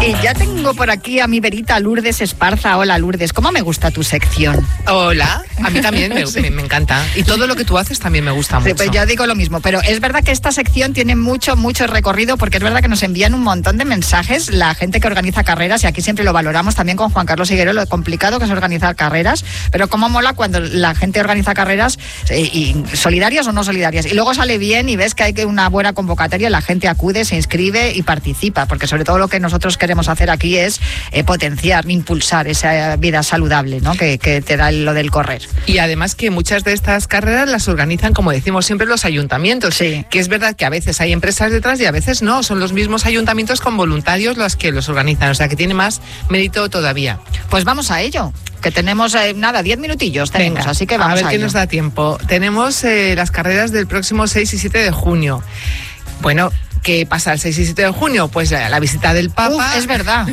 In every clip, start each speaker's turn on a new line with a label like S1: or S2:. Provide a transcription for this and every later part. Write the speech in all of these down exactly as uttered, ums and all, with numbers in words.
S1: Y ya tengo por aquí a mi verita Lourdes Esparza. Hola, Lourdes, ¿cómo me gusta tu sección?
S2: Hola, a mí también me, me, me encanta. Y todo lo que tú haces también me gusta mucho.
S1: Sí, pues ya digo lo mismo, pero es verdad que esta sección tiene mucho, mucho recorrido, porque es verdad que nos envían un montón de mensajes la gente que organiza carreras, y aquí siempre lo valoramos también con Juan Carlos Higuero, lo complicado que es organizar carreras, pero cómo mola cuando la gente organiza carreras, eh, y solidarias o no solidarias, y luego sale bien y ves que hay que una buena convocatoria, la gente acude, se inscribe y participa, porque sobre todo lo que nosotros queremos hacer aquí es eh, potenciar, impulsar esa vida saludable, ¿no? que, que te da lo del correr.
S2: Y además que muchas de estas carreras las organizan, como decimos siempre, los ayuntamientos,
S1: sí.
S2: Que es verdad que a veces hay empresas detrás y a veces no, son los mismos ayuntamientos con voluntarios los que los organizan, o sea que tiene más mérito todavía.
S1: Pues vamos a ello, que tenemos, eh, nada, diez minutillos tenemos,
S2: Venga,
S1: así que vamos a
S2: ver
S1: a
S2: qué
S1: ello.
S2: nos da tiempo. Tenemos eh, las carreras del próximo seis y siete de junio. Bueno, ¿qué pasa el seis y siete de junio? Pues la, la visita del Papa.
S1: Uf, es verdad.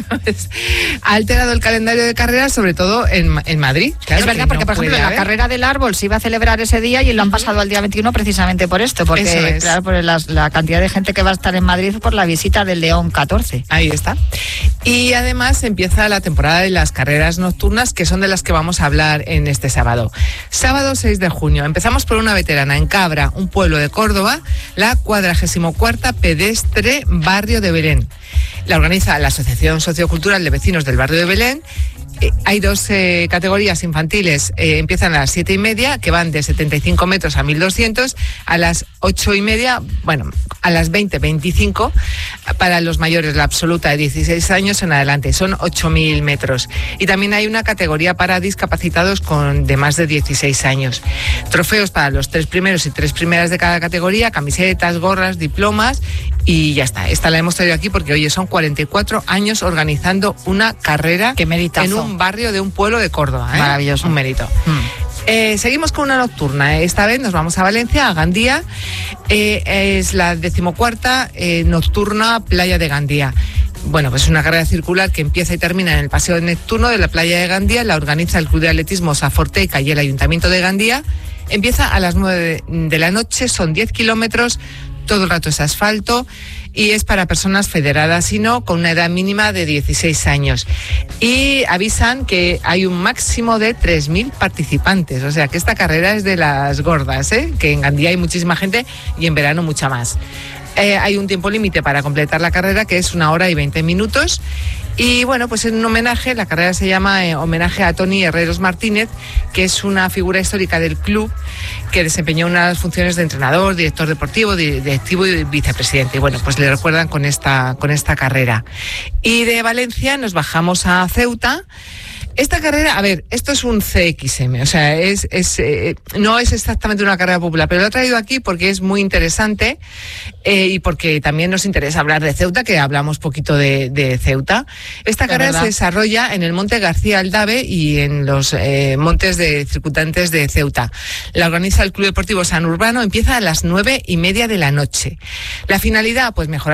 S2: Ha alterado el calendario de carreras, sobre todo en, en Madrid. Claro,
S1: es verdad,
S2: que
S1: porque
S2: no
S1: por ejemplo
S2: puede
S1: la
S2: haber.
S1: carrera del árbol se iba a celebrar ese día y lo han pasado al día veintiuno precisamente por esto, porque
S2: Eso es.
S1: claro, por las- la cantidad de gente que va a estar en Madrid por la visita del León catorce.
S2: Ahí está. Y además empieza la temporada de las carreras nocturnas, que son de las que vamos a hablar en este sábado. Sábado seis de junio. Empezamos por una veterana en Cabra, un pueblo de Córdoba, la cuadragésimo cuarta pedestre Barrio de Belén. La organiza la Asociación Sociocultural de Vecinos del Barrio de Belén. Eh, hay dos eh, categorías infantiles, eh, empiezan a las siete y media, que van de setenta y cinco metros a mil doscientos, a las ocho y media, bueno, a las veinte, veinticinco, para los mayores, la absoluta de dieciséis años en adelante, son ocho mil metros. Y también hay una categoría para discapacitados con de más de dieciséis años. Trofeos para los tres primeros y tres primeras de cada categoría, camisetas, gorras, diplomas, y ya está. Esta la hemos traído aquí porque, oye, son cuarenta y cuatro años organizando una carrera
S1: Qué meritazo.
S2: en un barrio de un pueblo de Córdoba, ¿eh?
S1: Maravilloso.
S2: Un mérito.
S1: Mm.
S2: Eh, seguimos con una nocturna. Esta vez nos vamos a Valencia, a Gandía. Eh, es la decimocuarta eh, nocturna Playa de Gandía. Bueno, pues es una carrera circular que empieza y termina en el paseo nocturno de la Playa de Gandía. La organiza el Club de Atletismo Saforteca y el Ayuntamiento de Gandía. Empieza a las nueve de, de la noche, son diez kilómetros, todo el rato es asfalto, y es para personas federadas y no, con una edad mínima de dieciséis años. Y avisan que hay un máximo de tres mil participantes, o sea que esta carrera es de las gordas, ¿eh? Que en Gandía hay muchísima gente y en verano mucha más. Eh, hay un tiempo límite para completar la carrera, que es una hora y veinte minutos. Y bueno, pues en un homenaje, la carrera se llama eh, Homenaje a Tony Herreros Martínez, que es una figura histórica del club que desempeñó unas funciones de entrenador, director deportivo, di- directivo y vicepresidente. Y bueno, pues le recuerdan con esta, con esta carrera. Y de Valencia nos bajamos a Ceuta. Esta carrera, a ver, esto es un C X M, o sea, es, es, eh, no es exactamente una carrera popular, pero lo he traído aquí porque es muy interesante eh, y porque también nos interesa hablar de Ceuta, que hablamos poquito de, de Ceuta. Esta
S1: Es
S2: carrera
S1: verdad.
S2: se desarrolla en el Monte García Aldave y en los eh, montes de circundantes de Ceuta. La organiza el Club Deportivo San Urbano, empieza a las nueve y media de la noche. La finalidad, pues mejorar